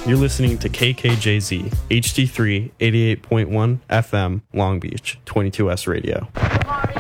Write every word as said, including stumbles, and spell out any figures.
You're listening to K K J Z, H D three, eighty-eight point one F M, Long Beach, twenty-two S Radio.